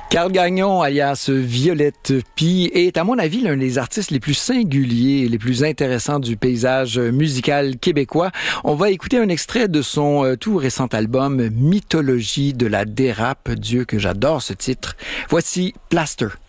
Carl Gagnon, alias Violette Py, est, à mon avis, l'un des artistes les plus singuliers et les plus intéressants du paysage musical québécois. On va écouter un extrait de son tout récent album Mythologie de la dérape. Dieu que j'adore ce titre. Voici Plaster.